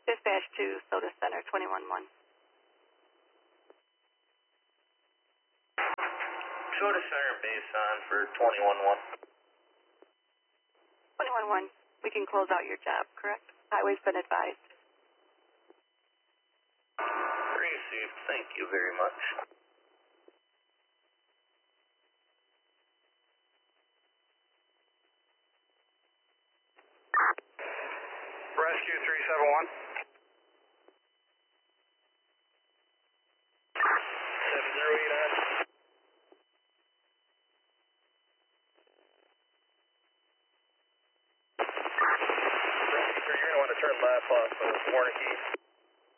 Dispatch to Soda Center, 21-1. Soda Center base on for 21-1. 21-1, we can close out your job, correct? Highway's been advised. Received, thank you very much. Rescue 371. 708 on. Rescue 3, you're going to want to turn left off of Warnicky.